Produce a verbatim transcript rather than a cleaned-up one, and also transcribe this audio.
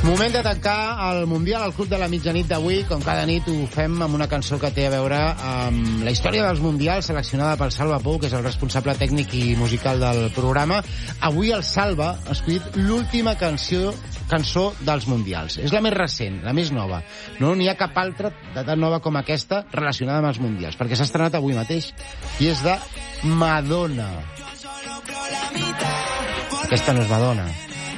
Moment de tancar el Mundial al Club de la Mitjanit d'avui. Com cada nit ho fem amb una cançó que té a veure amb la història dels Mundials, seleccionada per Salva Pou, que és el responsable tècnic i musical del programa. Avui el Salva ha escollit l'última canció cançó dels Mundials. És la més recent, la més nova. No n'hi ha cap altra de tan nova com aquesta relacionada amb els Mundials, perquè s'ha estrenat avui mateix. I és de Madonna. Aquesta no és Madonna.